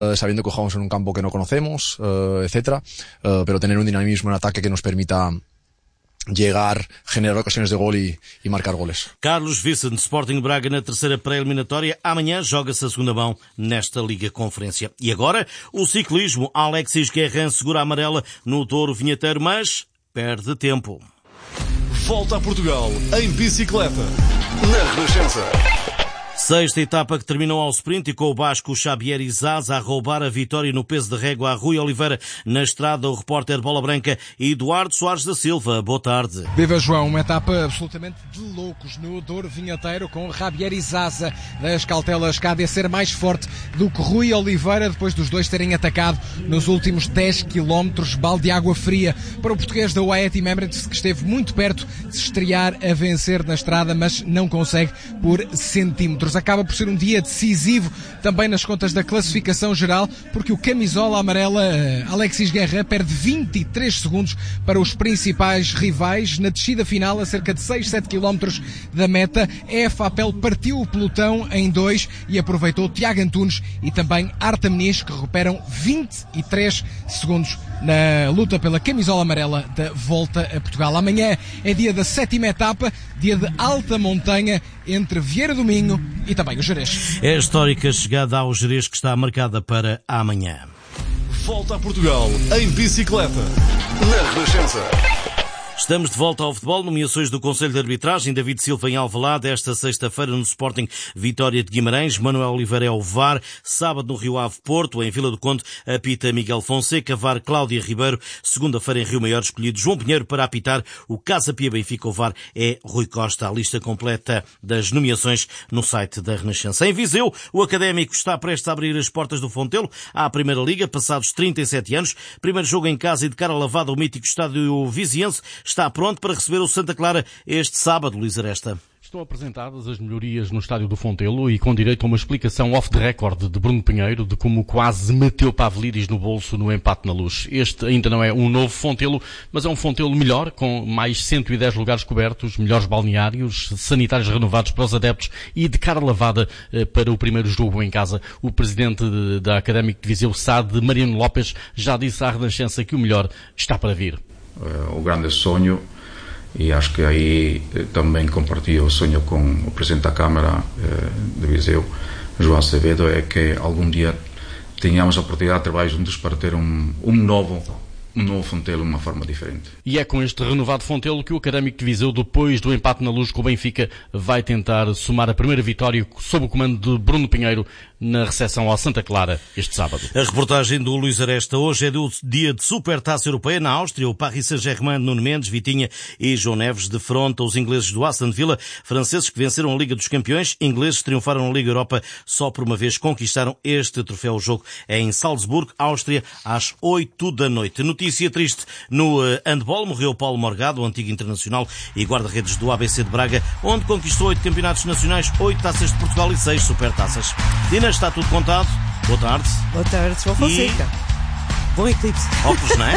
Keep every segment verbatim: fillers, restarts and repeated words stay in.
uh, sabiendo que jugamos en un campo que no conocemos, uh, etcétera, uh, pero tener un dinamismo en ataque que nos permita llegar, generar ocasiões de gol e, e marcar goles. Carlos Vicente, Sporting Braga na terceira pré-eliminatória. Amanhã joga-se a segunda mão nesta Liga Conferência. E agora, o ciclismo. Alexis Guerrin segura a amarela no Douro Vinheteiro, mas perde tempo. Volta a Portugal em bicicleta, na Renascença. Sexta etapa que terminou ao sprint e com o basco Xavier Izaza a roubar a vitória no peso de régua a Rui Oliveira. Na estrada, o repórter Bola Branca Eduardo Soares da Silva. Boa tarde. Viva João, uma etapa absolutamente de loucos no Douro Vinheteiro com Xavier Izaza das Cautelas cá de ser mais forte do que Rui Oliveira depois dos dois terem atacado nos últimos dez quilómetros. Balde de água fria para o português da U A E Team Emirates, que esteve muito perto de se estrear a vencer na estrada, mas não consegue por centímetros. Acaba por ser um dia decisivo também nas contas da classificação geral, porque o camisola amarela Alexis Guerrin perde vinte e três segundos para os principais rivais na descida final a cerca de seis, sete quilómetros da meta. F. Apel partiu o pelotão em dois e aproveitou Tiago Antunes e também Arta Muniz, que recuperam vinte e três segundos na luta pela camisola amarela da Volta a Portugal. Amanhã é dia da sétima etapa, dia de alta montanha entre Vieira do Minho e também o Gerês. É a histórica chegada ao Gerês que está marcada para amanhã. Volta a Portugal em bicicleta, na Renascença. Estamos de volta ao futebol, nomeações do Conselho de Arbitragem, David Silva em Alvalade, esta sexta-feira no Sporting Vitória de Guimarães, Manuel Oliveira é o V A R, sábado no Rio Ave Porto, em Vila do Conde, apita Miguel Fonseca, V A R Cláudia Ribeiro, segunda-feira em Rio Maior escolhido João Pinheiro para apitar o Casa Pia Benfica, o V A R é Rui Costa. A lista completa das nomeações no site da Renascença. Em Viseu, o Académico está prestes a abrir as portas do Fontelo à Primeira Liga, passados trinta e sete anos, primeiro jogo em casa e de cara lavada o mítico estádio viziense, está pronto para receber o Santa Clara este sábado, Luís Aresta. Estão apresentadas as melhorias no estádio do Fontelo e com direito a uma explicação off the record de Bruno Pinheiro de como quase meteu Pavlidis no bolso no empate na Luz. Este ainda não é um novo Fontelo, mas é um Fontelo melhor, com mais cento e dez lugares cobertos, melhores balneários, sanitários renovados para os adeptos e de cara lavada para o primeiro jogo em casa. O presidente da Académico de Viseu, S A D, Mariano Lopes, já disse à Renascença que o melhor está para vir. Uh, o grande sonho, e acho que aí eh, também compartilho o sonho com o Presidente da Câmara eh, de Viseu, João Acevedo, é que algum dia tenhamos a oportunidade de trabalhar juntos para ter um, um novo um novo Fontelo de uma forma diferente. E é com este renovado Fontelo que o Académico de Viseu, depois do empate na Luz com o Benfica, vai tentar somar a primeira vitória sob o comando de Bruno Pinheiro na recepção ao Santa Clara este sábado. A reportagem do Luís Aresta. Hoje é do dia de Supertaça Europeia na Áustria. O Paris Saint-Germain, Nuno Mendes, Vitinha e João Neves defrontam os ingleses do Aston Villa, franceses que venceram a Liga dos Campeões, ingleses triunfaram na Liga Europa, só por uma vez conquistaram este troféu. O jogo é em Salzburgo, Áustria, às oito da noite. Notícia triste no handball. Morreu Paulo Morgado, o antigo internacional e guarda-redes do A B C de Braga, onde conquistou oito campeonatos nacionais, oito taças de Portugal e seis supertaças. Dina, está tudo contado. Boa tarde. Boa tarde, João Fonseca. E... Bom eclipse. Óculos, não é?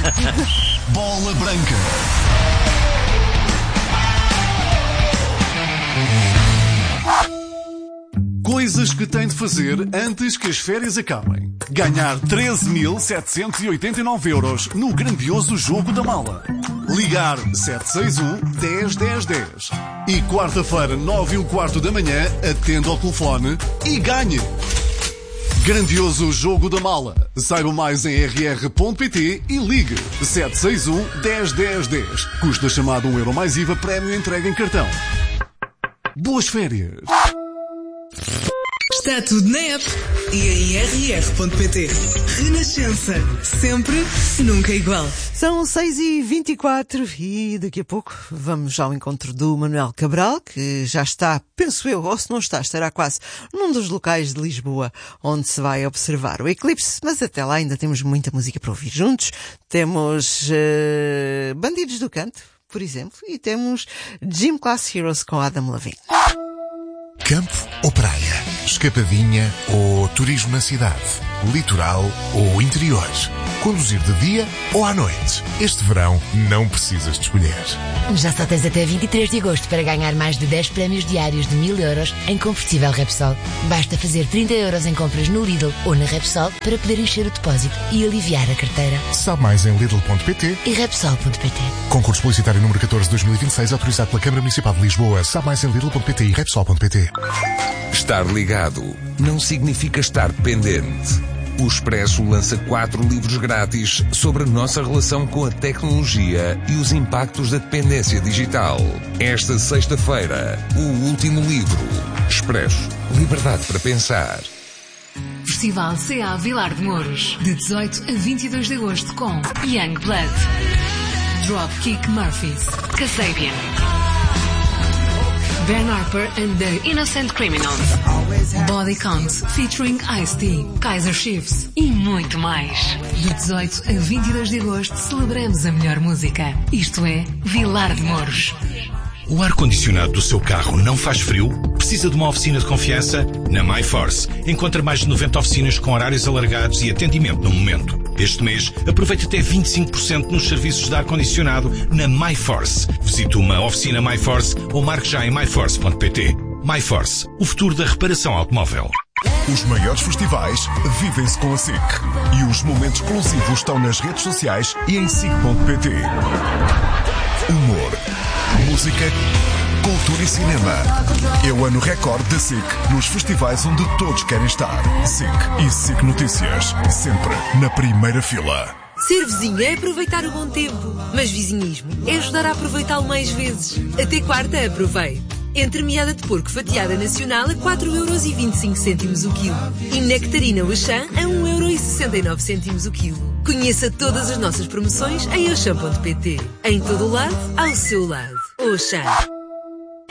Bola Branca. Coisas que tem de fazer antes que as férias acabem. Ganhar treze mil setecentos e oitenta e nove euros no grandioso Jogo da Mala. Ligar sete seis um, dez, dez, dez. E quarta-feira, nove e um quarto da manhã, atenda ao telefone e ganhe. Grandioso Jogo da Mala. Saiba mais em r r ponto p t e ligue sete seis um, dez, dez, dez. Custa chamado um euro mais I V A, prémio entregue em cartão. Boas férias. Está tudo na app e em r r ponto p t. Renascença. Sempre, nunca igual. São seis e vinte e quatro e daqui a pouco vamos ao encontro do Manuel Cabral, que já está, penso eu, ou se não está, estará quase num dos locais de Lisboa onde se vai observar o eclipse, mas até lá ainda temos muita música para ouvir juntos. Temos uh, Bandidos do Canto, por exemplo, e temos Gym Class Heroes com Adam Levine. Campo ou praia? Escapadinha ou turismo na cidade? litoral ou interior. Conduzir de dia ou à noite. Este verão não precisas de escolher. Já só tens até vinte e três de agosto para ganhar mais de dez prémios diários de mil euros em combustível Repsol. Basta fazer trinta euros em compras no Lidl ou na Repsol para poder encher o depósito e aliviar a carteira. Sabe mais em lidl ponto pt e repsol ponto pt. Concurso publicitário número catorze de dois mil e vinte e seis, autorizado pela Câmara Municipal de Lisboa. Sabe mais em lidl ponto pt e repsol ponto pt. Estar ligado não significa estar pendente. O Expresso lança quatro livros grátis sobre a nossa relação com a tecnologia e os impactos da dependência digital. Esta sexta-feira, o último livro. Expresso. Liberdade para pensar. Festival C A Vilar de Mouros, de dezoito a vinte e dois de agosto com Youngblood, Dropkick Murphys, Kasabian, Ben Harper and the Innocent Criminals, Body Count featuring Ice-T, Kaiser Chiefs e muito mais. De dezoito a vinte e dois de agosto celebramos a melhor música. Isto é Vilar de Mouros. O ar-condicionado do seu carro não faz frio? Precisa de uma oficina de confiança? Na MyForce. Encontra mais de noventa oficinas com horários alargados e atendimento no momento. Este mês, aproveite até vinte e cinco por cento nos serviços de ar-condicionado na MyForce. Visite uma oficina MyForce ou marque já em my force ponto pt. MyForce, o futuro da reparação automóvel. Os maiores festivais vivem-se com a S I C. E os momentos exclusivos estão nas redes sociais e em S I C ponto pt. Humor, música, cultura e cinema. É o ano recorde da S I C nos festivais onde todos querem estar. S I C e S I C Notícias, sempre na primeira fila. Ser vizinho é aproveitar o bom tempo, mas vizinhismo é ajudar a aproveitá-lo mais vezes. Até quarta, aproveite. Entremeada de porco fatiada nacional a quatro euros e vinte e cinco cêntimos o quilo. E nectarina Auchan a um euro e sessenta e nove cêntimos o quilo. Conheça todas as nossas promoções em auchan ponto pt. Em todo o lado, ao seu lado. Auchan.